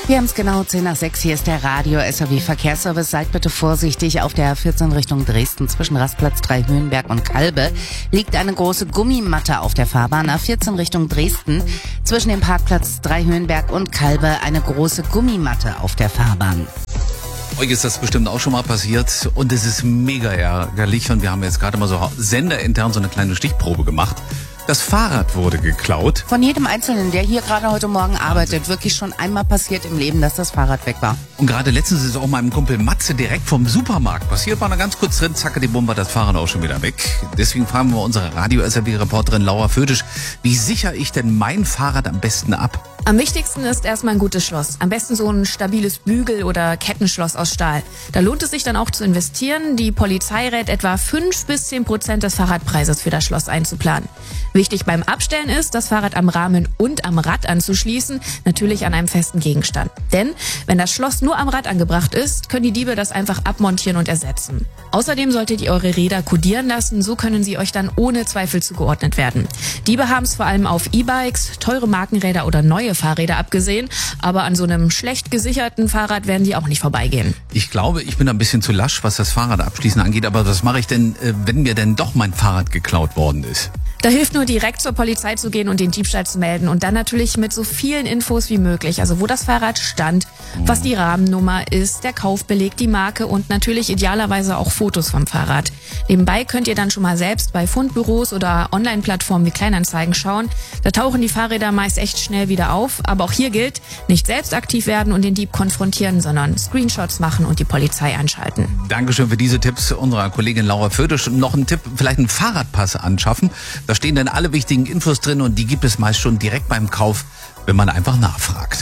Wir haben es genau 10 nach 6. Hier ist der Radio-SAW-Verkehrsservice. Seid bitte vorsichtig. Auf der A14 Richtung Dresden zwischen Rastplatz 3 Höhenberg und Kalbe liegt eine große Gummimatte auf der Fahrbahn. A14 Richtung Dresden zwischen dem Parkplatz 3 Höhenberg und Kalbe eine große Gummimatte auf der Fahrbahn. Euch ist das bestimmt auch schon mal passiert und es ist mega ärgerlich und wir haben jetzt gerade mal so senderintern so eine kleine Stichprobe gemacht. Das Fahrrad wurde geklaut. Von jedem Einzelnen, der hier gerade heute Morgen arbeitet, wirklich schon einmal passiert im Leben, dass das Fahrrad weg war. Und gerade letztens ist auch meinem Kumpel Matze direkt vom Supermarkt passiert. War da ganz kurz drin, zacke die Bumper, das Fahrrad auch schon wieder weg. Deswegen fragen wir unsere Radio-SAW-Reporterin Laura Fötisch, wie sichere ich denn mein Fahrrad am besten ab? Am wichtigsten ist erstmal ein gutes Schloss. Am besten so ein stabiles Bügel- oder Kettenschloss aus Stahl. Da lohnt es sich dann auch zu investieren. Die Polizei rät etwa 5-10% des Fahrradpreises für das Schloss einzuplanen. Wichtig beim Abstellen ist, das Fahrrad am Rahmen und am Rad anzuschließen, natürlich an einem festen Gegenstand. Denn wenn das Schloss nur am Rad angebracht ist, können die Diebe das einfach abmontieren und ersetzen. Außerdem solltet ihr eure Räder kodieren lassen, so können sie euch dann ohne Zweifel zugeordnet werden. Diebe haben es vor allem auf E-Bikes, teure Markenräder oder neue Fahrräder abgesehen, aber an so einem schlecht gesicherten Fahrrad werden die auch nicht vorbeigehen. Ich glaube, ich bin ein bisschen zu lasch, was das Fahrrad abschließen angeht, aber was mache ich denn, wenn mir denn doch mein Fahrrad geklaut worden ist? Da hilft nur direkt zur Polizei zu gehen und den Diebstahl zu melden und dann natürlich mit so vielen Infos wie möglich. Also wo das Fahrrad stand, was die Rahmennummer ist, der Kaufbeleg, die Marke und natürlich idealerweise auch Fotos vom Fahrrad. Nebenbei könnt ihr dann schon mal selbst bei Fundbüros oder Online-Plattformen wie Kleinanzeigen schauen. Da tauchen die Fahrräder meist echt schnell wieder auf. Aber auch hier gilt, nicht selbst aktiv werden und den Dieb konfrontieren, sondern Screenshots machen und die Polizei einschalten. Dankeschön für diese Tipps unserer Kollegin Laura Fötisch. Noch ein Tipp, vielleicht einen Fahrradpass anschaffen. Da stehen dann alle wichtigen Infos drin und die gibt es meist schon direkt beim Kauf, wenn man einfach nachfragt.